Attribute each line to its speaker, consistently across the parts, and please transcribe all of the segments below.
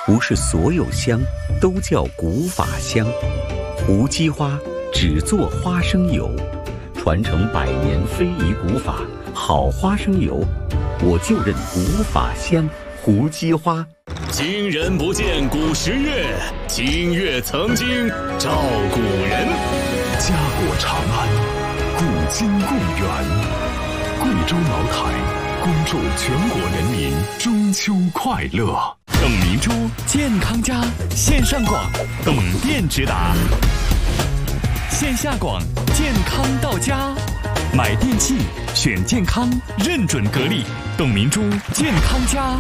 Speaker 1: 不是所有香都叫古法香。胡姬花只做花生油，传承100年非遗古法，好花生油，我就认古法香。胡姬花。
Speaker 2: 今人不见古时月，今月曾经照古人。
Speaker 3: 家国长安，古今共源。贵州茅台恭祝全国人民中秋快乐。
Speaker 4: 董明珠健康家线上广，董店直达；线下广，健康到家。买电器选健康，认准格力，董明珠健康家。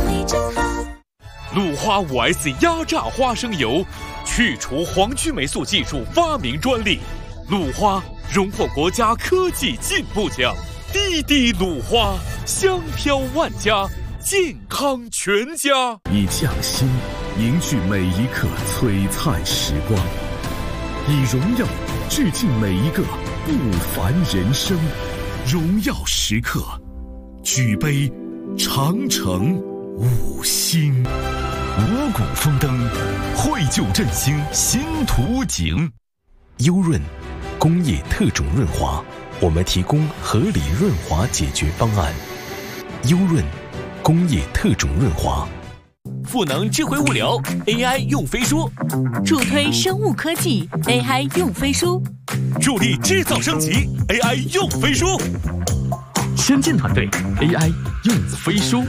Speaker 5: 鲁花5S 压榨花生油，去除黄曲霉素技术发明专利。鲁花荣获国家科技进步奖。滴滴鲁花，香飘万家，健康全家。
Speaker 3: 以匠心凝聚每一刻璀璨时光，以荣耀致敬每一个不凡人生。荣耀时刻，举杯长城5星。
Speaker 6: 五谷丰登，绘就振兴新图景。
Speaker 7: 优润工业特种润滑，我们提供合理润滑解决方案。优润工业特种润滑。
Speaker 4: 赋能智慧物流 AI 用飞书，
Speaker 8: 助推生物科技 AI 用飞书，
Speaker 5: 助力制造升级 AI 用飞书，
Speaker 4: 先进团队 AI 用飞书。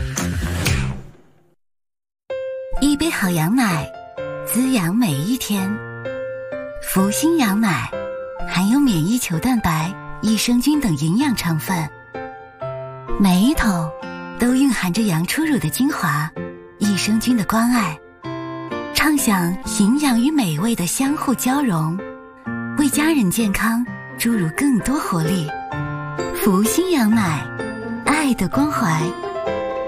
Speaker 9: 一杯好羊奶，滋养每一天。福星羊奶含有免疫球蛋白、益生菌等营养成分，每一桶都蕴含着羊初乳的精华、益生菌的关爱，畅享营养与美味的相互交融，为家人健康注入更多活力。福星羊奶，爱的关怀。